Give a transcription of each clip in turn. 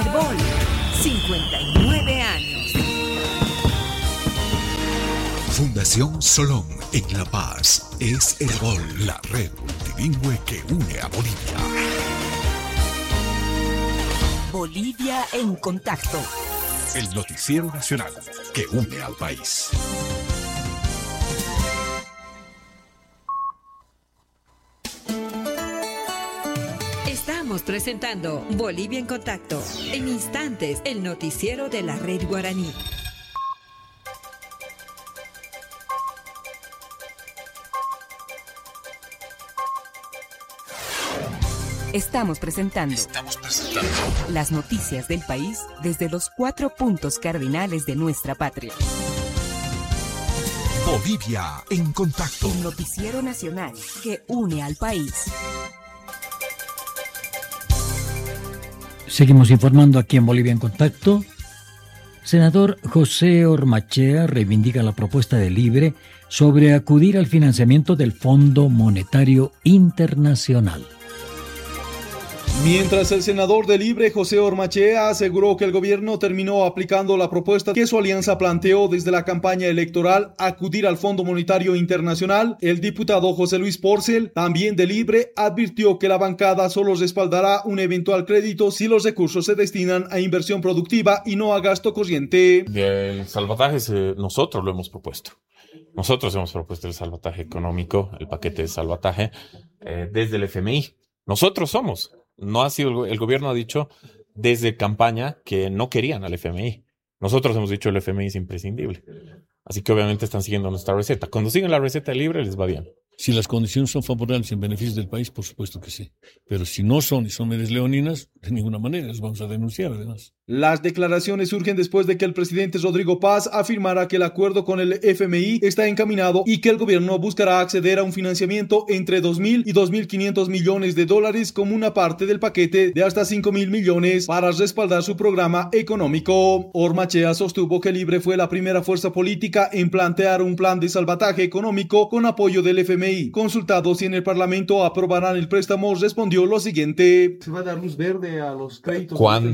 Herbol, 59 años. Fundación Solón en La Paz es Herbol, la red multilingüe que une a Bolivia. Bolivia en contacto. El noticiero nacional que une al país. Estamos presentando Bolivia en contacto. En instantes, el noticiero de la Red Guaraní. Estamos presentando las noticias del país desde los 4 puntos cardinales de nuestra patria. Bolivia en contacto. El noticiero nacional que une al país. Seguimos informando aquí en Bolivia en contacto. Senador José Ormachea reivindica la propuesta de Libre sobre acudir al financiamiento del Fondo Monetario Internacional. Mientras el senador de Libre, José Ormachea, aseguró que el gobierno terminó aplicando la propuesta que su alianza planteó desde la campaña electoral, acudir al Fondo Monetario Internacional, el diputado José Luis Porcel, también de Libre, advirtió que la bancada solo respaldará un eventual crédito si los recursos se destinan a inversión productiva y no a gasto corriente. El salvataje nosotros lo hemos propuesto. Nosotros hemos propuesto el salvataje económico, el paquete de salvataje, desde el FMI. Nosotros somos. No ha sido, el gobierno ha dicho desde campaña que no querían al FMI. Nosotros hemos dicho el FMI es imprescindible. Así que obviamente están siguiendo nuestra receta. Cuando siguen la receta Libre les va bien. Si las condiciones son favorables en beneficio del país, por supuesto que sí. Pero si no son y son medidas leoninas, de ninguna manera las vamos a denunciar además. Las declaraciones surgen después de que el presidente Rodrigo Paz afirmara que el acuerdo con el FMI está encaminado y que el gobierno buscará acceder a un financiamiento entre 2.000 y 2.500 millones de dólares como una parte del paquete de hasta 5.000 millones para respaldar su programa económico. Ormachea sostuvo que Libre fue la primera fuerza política en plantear un plan de salvataje económico con apoyo del FMI. Consultado si en el Parlamento aprobarán el préstamo, respondió lo siguiente: ¿se va a dar luz verde a los créditos?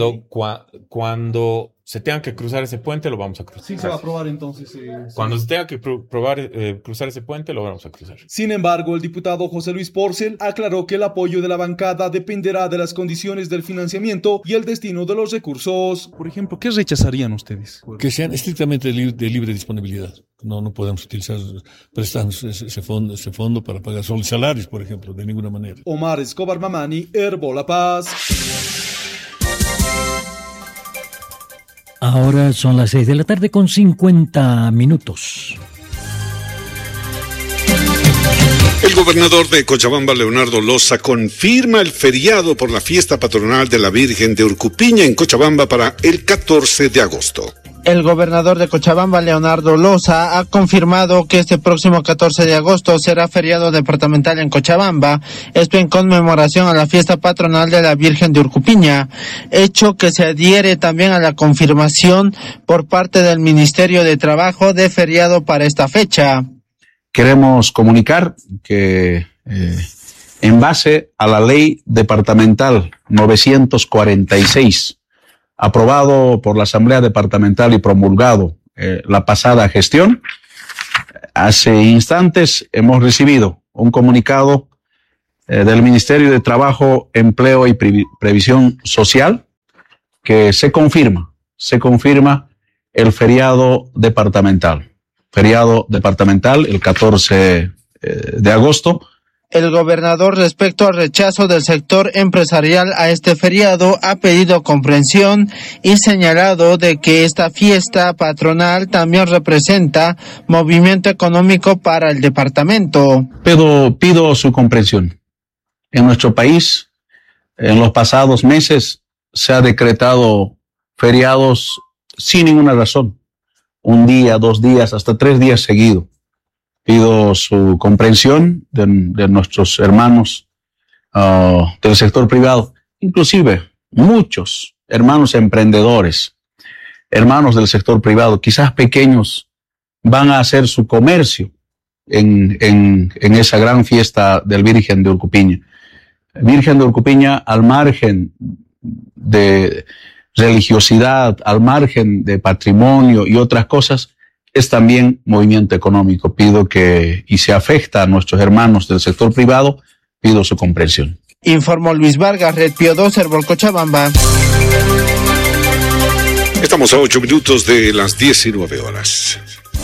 Cuando se tenga que cruzar ese puente, lo vamos a cruzar. Sí, se va a aprobar entonces. Cuando se tenga que cruzar ese puente, lo vamos a cruzar. Sin embargo, el diputado José Luis Porcel aclaró que el apoyo de la bancada dependerá de las condiciones del financiamiento y el destino de los recursos. Por ejemplo, ¿qué rechazarían ustedes? Que sean estrictamente de libre disponibilidad. No podemos utilizar prestando ese fondo para pagar solo salarios, por ejemplo, de ninguna manera. Omar Escobar Mamani, Herbol La Paz. Ahora son las 6 de la tarde con 50 minutos. El gobernador de Cochabamba, Leonardo Loza, confirma el feriado por la fiesta patronal de la Virgen de Urcupiña en Cochabamba para el 14 de agosto. El gobernador de Cochabamba, Leonardo Loza, ha confirmado que este próximo 14 de agosto será feriado departamental en Cochabamba, esto en conmemoración a la fiesta patronal de la Virgen de Urcupiña, hecho que se adhiere también a la confirmación por parte del Ministerio de Trabajo de feriado para esta fecha. Queremos comunicar que en base a la ley departamental 946, aprobado por la Asamblea Departamental y promulgado la pasada gestión, hace instantes hemos recibido un comunicado del Ministerio de Trabajo, Empleo y Previsión Social que se confirma el feriado departamental el 14 de agosto. El gobernador, respecto al rechazo del sector empresarial a este feriado, ha pedido comprensión y señalado de que esta fiesta patronal también representa movimiento económico para el departamento. Pido su comprensión. En nuestro país, en los pasados meses, se ha decretado feriados sin ninguna razón. 1 día, 2 días, hasta 3 días seguidos. Pido su comprensión de nuestros hermanos del sector privado, inclusive muchos hermanos emprendedores, hermanos del sector privado, quizás pequeños, van a hacer su comercio en esa gran fiesta del Virgen de Urcupiña. Virgen de Urcupiña, al margen de religiosidad, al margen de patrimonio y otras cosas, es también movimiento económico. Pido que, y se afecta a nuestros hermanos del sector privado, pido su comprensión. Informó Luis Vargas, Red Pío 2, Herbol Cochabamba. Estamos a 8 minutos de las 19 horas.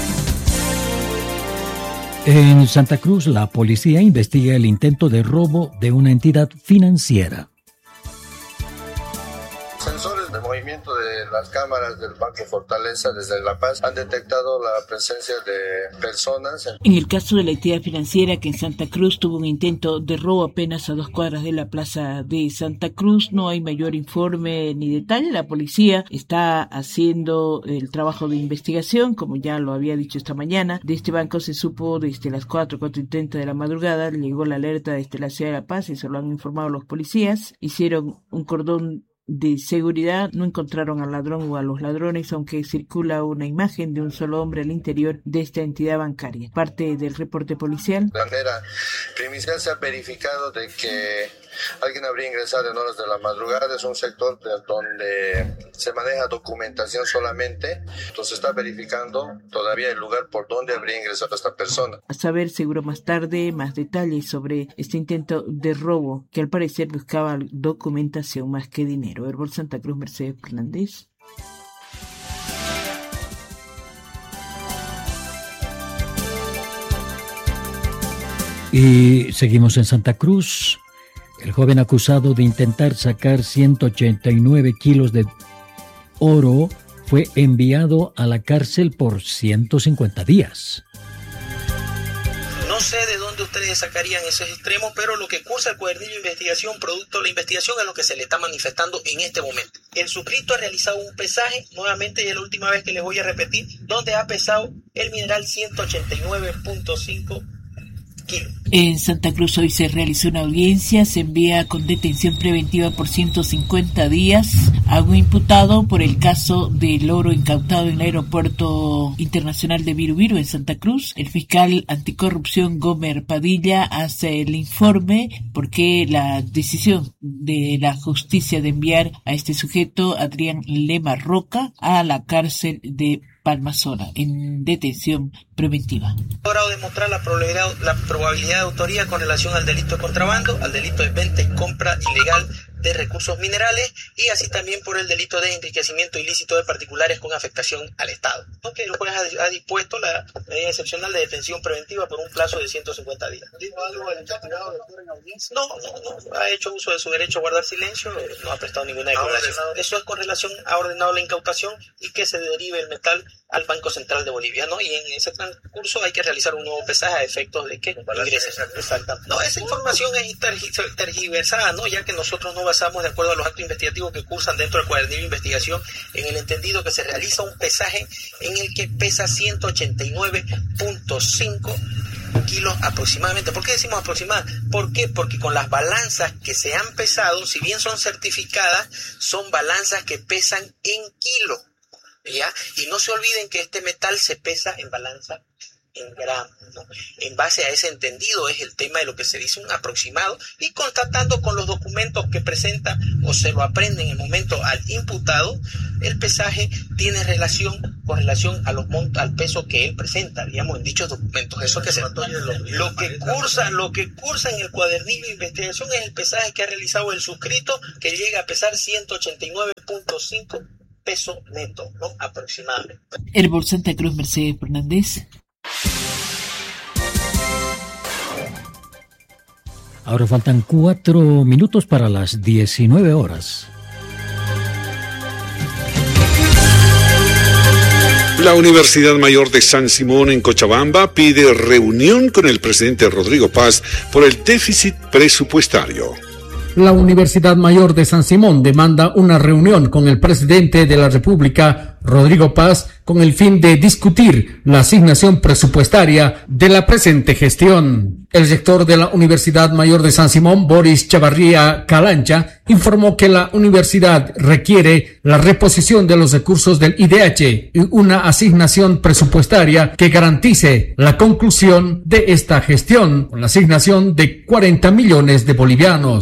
En Santa Cruz, la policía investiga el intento de robo de una entidad financiera. Sensores de movimiento de las cámaras del Banco Fortaleza desde La Paz han detectado la presencia de personas. En el caso de la entidad financiera que en Santa Cruz tuvo un intento de robo apenas a 2 cuadras de la plaza de Santa Cruz, no hay mayor informe ni detalle. La policía está haciendo el trabajo de investigación, como ya lo había dicho esta mañana. De este banco se supo desde las 4:30 de la madrugada, llegó la alerta desde la ciudad de La Paz y se lo han informado los policías. Hicieron un cordón de seguridad, no encontraron al ladrón o a los ladrones, aunque circula una imagen de un solo hombre al interior de esta entidad bancaria. Parte del reporte policial. De manera primicial se ha verificado de que alguien habría ingresado en horas de la madrugada. Es un sector donde se maneja documentación solamente, entonces está verificando todavía el lugar por donde habría ingresado esta persona. A saber, seguro más tarde, más detalles sobre este intento de robo que al parecer buscaba documentación más que dinero. Herbol Santa Cruz, Mercedes Fernández. Y seguimos en Santa Cruz. El joven acusado de intentar sacar 189 kilos de oro fue enviado a la cárcel por 150 días. No sé de dónde ustedes sacarían esos extremos, pero lo que cursa el cuadernillo de investigación, producto de la investigación, es lo que se le está manifestando en este momento. El suscrito ha realizado un pesaje, nuevamente, y es la última vez que les voy a repetir, donde ha pesado el mineral 189.5 kilos. En Santa Cruz hoy se realizó una audiencia, se envía con detención preventiva por 150 días a un imputado por el caso del oro incautado en el aeropuerto internacional de Viru en Santa Cruz. El fiscal anticorrupción Gomer Padilla hace el informe porque la decisión de la justicia de enviar a este sujeto, Adrián Lema Roca, a la cárcel de Palmasola en detención preventiva. Ha logrado demostrar la probabilidad de autoría con relación al delito de contrabando, al delito de venta y compra ilegal de recursos minerales y así también por el delito de enriquecimiento ilícito de particulares con afectación al Estado. Aunque el juez ha dispuesto la medida excepcional de detención preventiva por un plazo de 150 días. ¿Dijo algo al investigado en audiencia? No. Ha hecho uso de su derecho a guardar silencio, no ha prestado ninguna declaración. Eso es con relación, ha ordenado la incautación y que se derive el metal al Banco Central de Bolivia, ¿no? Y en ese transcurso hay que realizar un nuevo pesaje a efectos de que ingrese. Exactamente. No, esa información es tergiversada, ¿no? Ya que nosotros no basamos de acuerdo a los actos investigativos que cursan dentro del cuadernillo de investigación en el entendido que se realiza un pesaje en el que pesa 189.5 kilos aproximadamente. ¿Por qué decimos aproximadamente? ¿Por qué? Porque con las balanzas que se han pesado, si bien son certificadas, son balanzas que pesan en kilos, ¿ya? Y no se olviden que este metal se pesa en balanza en gramos, ¿no? En base a ese entendido es el tema de lo que se dice un aproximado y constatando con los documentos que presenta o se lo aprende en el momento al imputado, el pesaje tiene relación con relación a al peso que él presenta, digamos, en dichos documentos. Eso que lo que cursa en el cuadernillo de investigación es el pesaje que ha realizado el suscrito, que llega a pesar 189.5 peso neto, ¿no? Aproximadamente. Herbol Santa Cruz, Mercedes Fernández. Ahora faltan 4 minutos para las 19 horas. La Universidad Mayor de San Simón en Cochabamba pide reunión con el presidente Rodrigo Paz por el déficit presupuestario. La Universidad Mayor de San Simón demanda una reunión con el presidente de la República, Rodrigo Paz, con el fin de discutir la asignación presupuestaria de la presente gestión. El rector de la Universidad Mayor de San Simón, Boris Chavarría Calancha, informó que la universidad requiere la reposición de los recursos del IDH y una asignación presupuestaria que garantice la conclusión de esta gestión, con la asignación de 40 millones de bolivianos.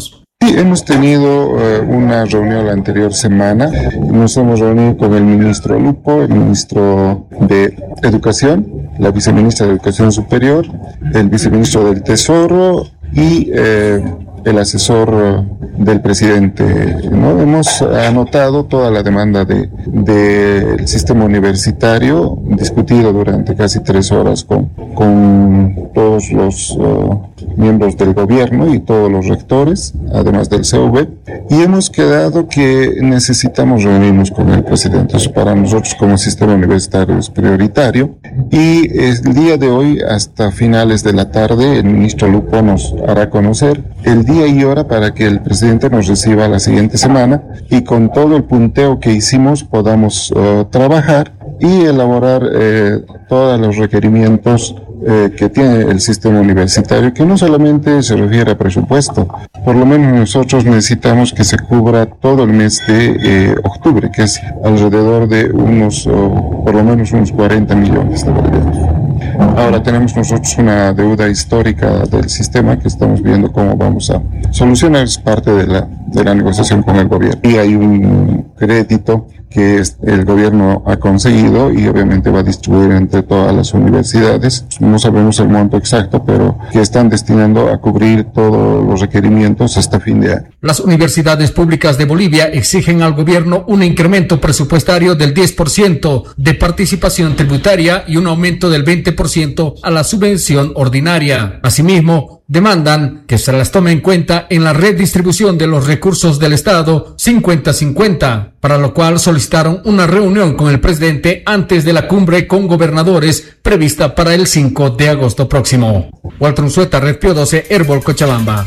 Sí, hemos tenido una reunión la anterior semana. Nos hemos reunido con el ministro Lupo, el ministro de Educación, la viceministra de Educación Superior, el viceministro del Tesoro y el asesor del presidente, ¿no? Hemos anotado toda la demanda del sistema universitario, discutido durante casi 3 horas con todos los miembros del gobierno y todos los rectores, además del CV, y hemos quedado que necesitamos reunirnos con el presidente. Eso para nosotros como sistema universitario es prioritario, y el día de hoy hasta finales de la tarde el ministro Lupo nos hará conocer el día y hora para que el presidente nos reciba la siguiente semana y con todo el punteo que hicimos podamos trabajar y elaborar todos los requerimientos que tiene el sistema universitario, que no solamente se refiere a presupuesto. Por lo menos nosotros necesitamos que se cubra todo el mes de octubre, que es alrededor de por lo menos unos 40 millones de bolivianos. Ahora tenemos nosotros una deuda histórica del sistema que estamos viendo cómo vamos a solucionar. Es parte de la negociación con el gobierno. Y hay un crédito que el gobierno ha conseguido y obviamente va a distribuir entre todas las universidades. No sabemos el monto exacto, pero que están destinando a cubrir todos los requerimientos hasta fin de año. Las universidades públicas de Bolivia exigen al gobierno un incremento presupuestario del 10% de participación tributaria y un aumento del 20% a la subvención ordinaria. Asimismo, demandan que se las tome en cuenta en la redistribución de los recursos del Estado 50-50, para lo cual solicitaron una reunión con el presidente antes de la cumbre con gobernadores prevista para el 5 de agosto próximo. Walter Unzueta, Red Pío 12, Herbol, Cochabamba.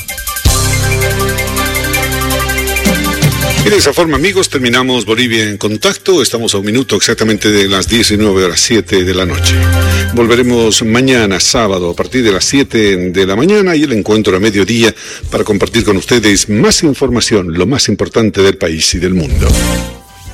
Y de esa forma, amigos, terminamos Bolivia en Contacto. Estamos a un minuto exactamente de las 19:07 de la noche. Volveremos mañana, sábado, a partir de las 7 de la mañana y el encuentro a mediodía para compartir con ustedes más información, lo más importante del país y del mundo.